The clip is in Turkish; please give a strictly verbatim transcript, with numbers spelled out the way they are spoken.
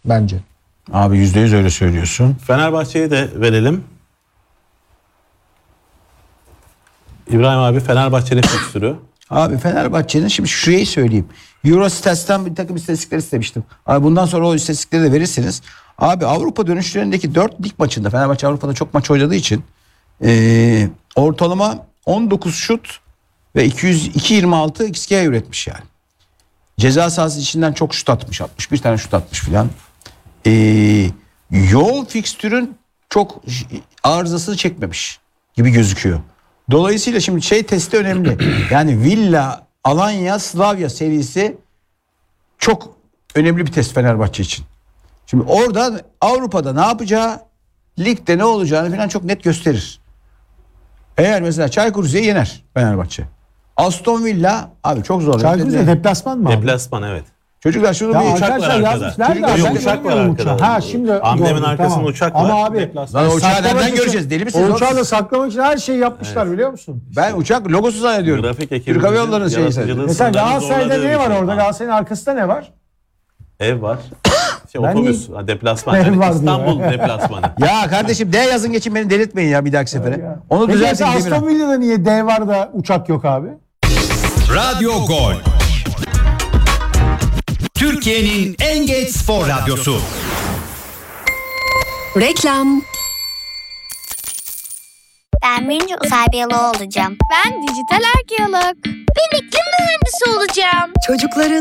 bence. Abi yüzde yüz öyle söylüyorsun. Fenerbahçe'yi de verelim. İbrahim abi, Fenerbahçe'nin fikstürü. Abi Fenerbahçe'nin şimdi şurayı söyleyeyim. Eurostats'tan bir takım istatistikler istemiştim. Abi bundan sonra o istatistikleri de verirsiniz. Abi Avrupa dönüşlerindeki dört lig maçında Fenerbahçe Avrupa'da çok maç oynadığı için ee, ortalama on dokuz şut ve iki yüz iki virgül yirmi altı X G üretmiş yani. Ceza sahası içinden çok şut atmış. altmış bir tane şut atmış filan. Ee, yoğun fikstürün çok arızasını çekmemiş gibi gözüküyor. Dolayısıyla şimdi şey testi önemli. Yani Villa, Alanya, Slavia serisi çok önemli bir test Fenerbahçe için. Şimdi orada Avrupa'da ne yapacağı, ligde ne olacağını falan çok net gösterir. Eğer mesela Çaykur Rize'yi yener Fenerbahçe. Aston Villa abi çok zor. Çaykur Rize deplasman mı abi? Deplasman, evet. Çocuklar şunu Ya bir uçak var arkadaşlar arkada. yazmışlar da Yok, ben uçak var görmüyorum arkada. uçağı. Ha şimdi Amblemin gördüm, arkasında tamam. uçak Ama var. abi Deplasman. Lan uçağı saklamak nereden için- göreceğiz? Deli misiniz O oğlum uçağı da siz? saklamak için her şeyi yapmışlar biliyor musun? Ben uçak logosu zannediyorum. Grafik ekibimizin Türk Hava Yolları'nın şeyi yaratıcılığı zannediyorum. Mesela sınırlarını Galatasaray'da zorladığı ne bir var şey. orada? Galatasaray'ın arkasında ne var? Ev var. Şey, Ben otobüs, ha, deplasman. Ev Yani var diyor. İstanbul deplasmanı. Ya kardeşim D yazın geçin beni delirtmeyin ya bir dahaki sefere. Onu Peki düzeltin. mesela Demirhan. Aston Villa'da niye D var da uçak yok abi? Radyo Gol. Türkiye'nin en geç spor radyosu. Reklam. Ben birinci uzay biyoloğu olacağım. Ben dijital arkeolog. Ben iklim mühendisi olacağım. Çocukların